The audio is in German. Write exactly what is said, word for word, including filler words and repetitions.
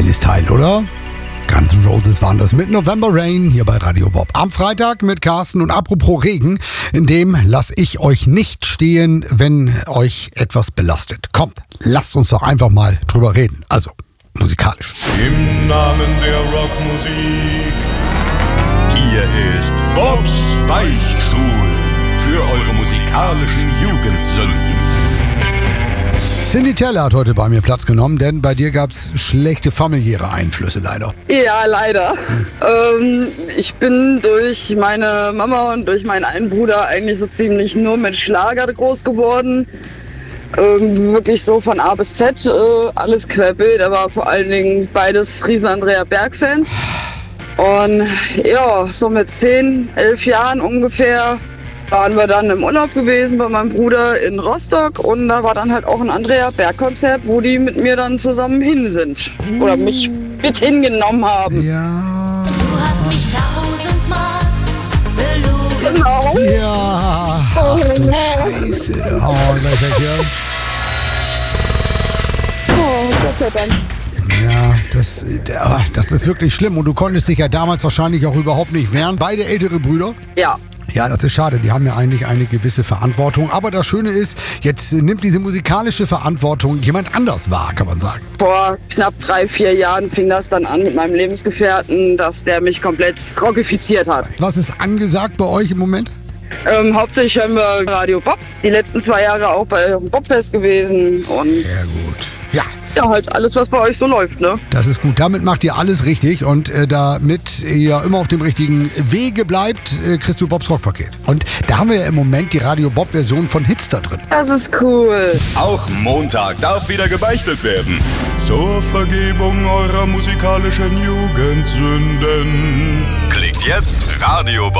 Geiles Teil, oder? Guns N' Roses waren das mit November Rain hier bei Radio Bob. Am Freitag mit Carsten und apropos Regen, in dem lasse ich euch nicht stehen, wenn euch etwas belastet. Kommt, lasst uns doch einfach mal drüber reden. Also, musikalisch. Im Namen der Rockmusik, hier ist Bobs Beichtstuhl für eure musikalischen Jugendsünden. Cindy Teller hat heute bei mir Platz genommen, denn bei dir gab es schlechte familiäre Einflüsse leider. Ja, leider. Ähm, ich bin durch meine Mama und durch meinen einen Bruder eigentlich so ziemlich nur mit Schlager groß geworden. Ähm, wirklich so von A bis Z, äh, alles querbeet, aber vor allen Dingen beides riesen Andrea Berg-Fans. Und ja, so mit zehn, elf Jahren ungefähr waren wir dann im Urlaub gewesen bei meinem Bruder in Rostock und da war dann halt auch ein Andrea Berg-Konzert, wo die mit mir dann zusammen hin sind oder mich mit hingenommen haben. Ja. Du hast mich tausendmal belogen. Genau. Ja. Ach du Scheiße. Oh, gleich weg hier. Oh, Gott sei Dank. Ja, das, das ist wirklich schlimm und du konntest dich ja damals wahrscheinlich auch überhaupt nicht wehren. Beide ältere Brüder? Ja. Ja, das ist schade. Die haben ja eigentlich eine gewisse Verantwortung. Aber das Schöne ist, jetzt nimmt diese musikalische Verantwortung jemand anders wahr, kann man sagen. Vor knapp drei, vier Jahren fing das dann an mit meinem Lebensgefährten, dass der mich komplett rockifiziert hat. Was ist angesagt bei euch im Moment? Ähm, hauptsächlich hören wir Radio Bob. Die letzten zwei Jahre auch bei Bobfest gewesen. Und Sehr gut. Ja, ja, halt alles, was bei euch so läuft, ne? das ist gut. Damit macht ihr alles richtig. Und äh, damit ihr immer auf dem richtigen Wege bleibt, äh, kriegst du Bobs Rockpaket. Und da haben wir ja im Moment die Radio Bob-Version von Hits da drin. Das ist cool. Auch Montag darf wieder gebeichtet werden. Zur Vergebung eurer musikalischen Jugendsünden. Klickt jetzt Radio Bob